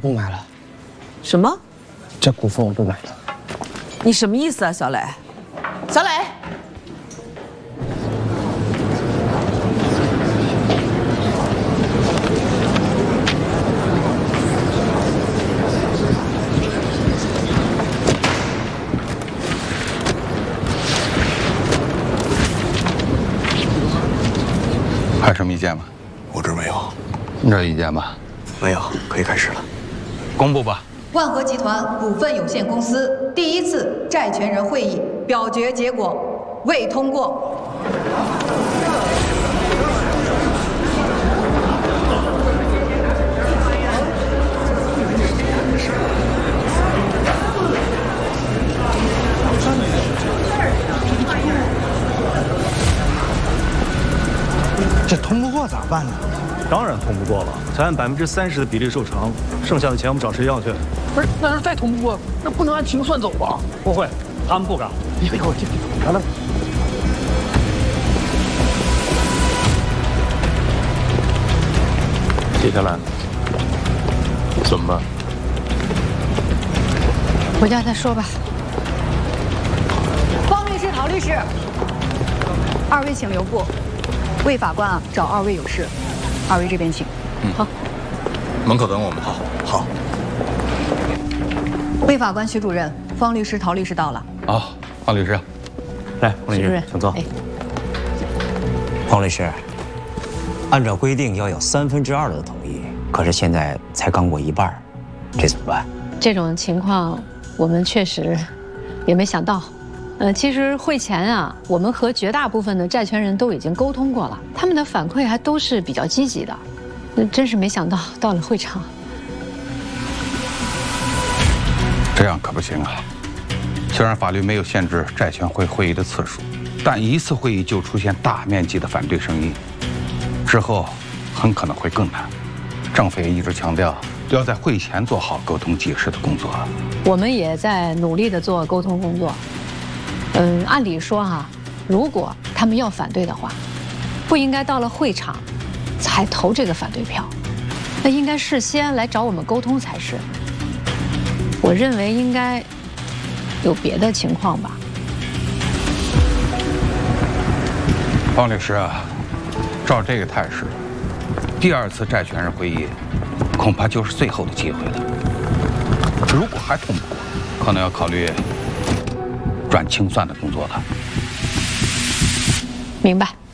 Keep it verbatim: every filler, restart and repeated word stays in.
不买了。 什么？ 这股份我不买了。 你什么意思啊，小磊？小磊。 还有什么意见吗？ 我这儿没有。 你这儿意见吗？ 没有，可以开始了。 公布吧。 万和集团股份有限公司第一次债权人会议表决结果未通过。 这通不过咋办呢？ 当然通不过了，才按百分之三十的比例受偿，剩下的钱我们找谁要去？ 不是，那要是再通不过，那不能按清算走吧？ 不会，他们不敢。 你别给我进，来了。 接下来怎么办？ 回家再说吧。方律师、陶律师，二位请留步。 魏法官啊，找二位有事，二位这边请。 嗯， 好。 门口等我们。 好，好。 魏法官、徐主任、方律师、陶律师到了。 好，方律师， 来，方律师，请坐。 方律师，按照规定要有三分之二的同意，可是现在才刚过一半，这怎么办？ 这种情况我们确实也没想到。 呃，其实会前啊，我们和绝大部分的债权人都已经沟通过了，他们的反馈还都是比较积极的。那真是没想到，到了会场， 这样可不行啊！虽然法律没有限制债权会会议的次数，但一次会议就出现大面积的反对声音，之后很可能会更难。政府也一直强调要在会前做好沟通解释的工作。 我们也在努力的做沟通工作。 嗯，按理说哈、啊，如果他们要反对的话，不应该到了会场才投这个反对票，那应该事先来找我们沟通才是。我认为应该有别的情况吧。 方律师啊，照这个态势，第二次债权人会议恐怕就是最后的机会了。如果还通不过，可能要考虑 转清算的工作了。 明白。